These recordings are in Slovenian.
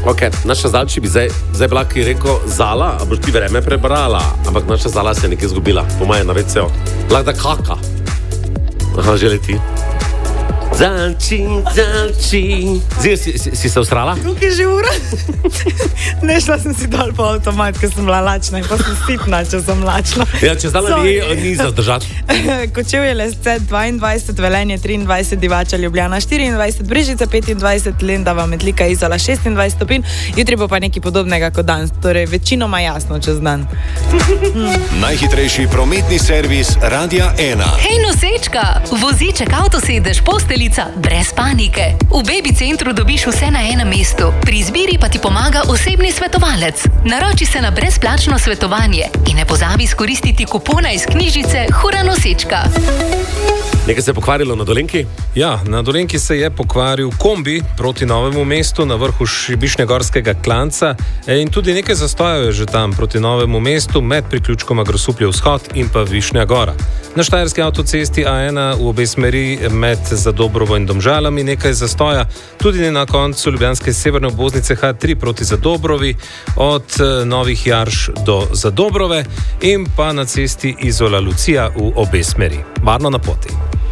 Ok, naša Zal, če bi zdaj bila, ki je rekel Zala, a boš ti vreme prebrala, ampak naša Zala se je nekaj izgubila, po moje na WC-u. Lahko da kaka. Aha, že leti. Zalči. Zdaj, si se ustrala? Tukaj je že ura. Ne, šla sem si dol po avtomat, ker sem bila lačna in pa sem sitna, če sem lačna. Ja, če zdala ni za zdržati. Kočevje Lesce 22, Velenje 23, Divača Ljubljana 24, Brežice 25, Lendava Metlika Izola 26 stopinj, jutri bo pa nekaj podobnega kot danes, torej večinoma jasno čez dan. Najhitrejši prometni servis Radia 1. Hej nosečka, voziček, avtosedež, posteljica, brez panike. V Baby centru dobiš vse na enem mestu. Pri izbiri pa ti pomaga osebni svetovalec. Naroči se na brezplačno svetovanje in ne pozabi izkoristiti kupona iz knjižice Hura nosečka. Nekaj se je pokvarilo na Dolenjki? Ja, na Dolenjki se je pokvaril kombi proti Novemu mestu na vrhu Šibišnjegorskega klanca in tudi nekaj zastojev je že tam proti Novemu mestu med priključkoma Grosuplje vzhod in pa Višnja gora. Na štajerski avtocesti A1 v obe smeri med Zadobrovo in Domžalami nekaj zastoja, tudi na koncu ljubljanske severne obvoznice H3 proti Zadobrovi od Novih Jarš do Zadobrove in pa na cesti Izola Lucija v obe smeri. Varno na poti.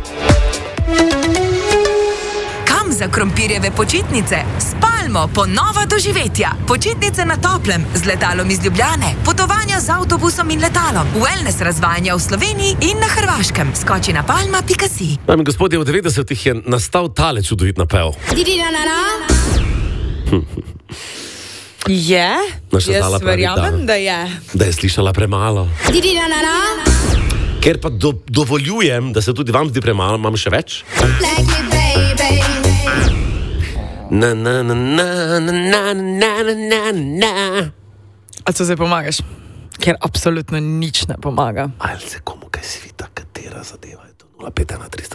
Kam za krompirjeve počitnice? S Palmo ponova doživetja. Počitnice na toplem, z letalom iz Ljubljane, potovanja z avtobusom in letalom, wellness razvajanja v Sloveniji in na Hrvaškem. Skoči na palma.si. Dame in gospodje, v 90-ih je nastal tale čudovit napev. Je? Naša Zala Jaz pravi, verjamem, da je. Da je slišala premalo. Ker pa dovoljujem, da se tudi vam zdi premalo, imam še več. A co zdaj pomagaš? Ker absolutno nič ne pomaga. Ali se komu kaj svita, katera zadeva je to? 0,5 na 300.